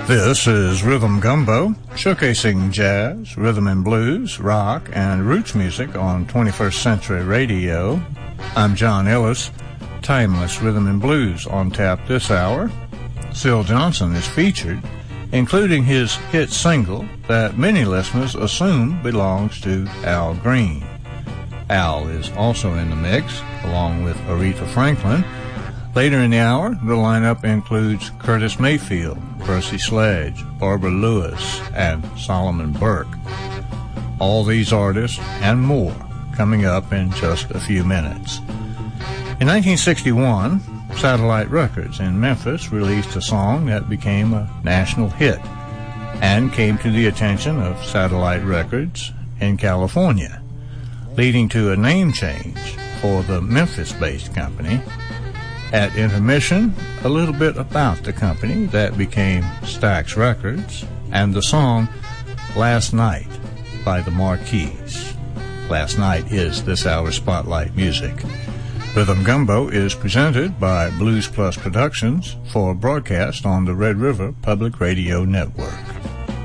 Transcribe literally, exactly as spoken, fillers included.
This is Rhythm Gumbo, showcasing jazz, rhythm and blues, rock, and roots music on twenty-first Century Radio. I'm John Ellis. Timeless rhythm and blues on tap this hour. Syl Johnson is featured, including his hit single that many listeners assume belongs to Al Green. Al is also in the mix, along with Aretha Franklin. Later in the hour, the lineup includes Curtis Mayfield, Percy Sledge, Barbara Lewis, and Solomon Burke. All these artists and more coming up in just a few minutes. In nineteen sixty-one, Satellite Records in Memphis released a song that became a national hit and came to the attention of Satellite Records in California, leading to a name change for the Memphis-based company. At intermission, a little bit about the company that became Stax Records and the song Last Night by the Marquis. Last Night is this hour's Spotlight Music. Rhythm Gumbo is presented by Blues Plus Productions for broadcast on the Red River Public Radio Network.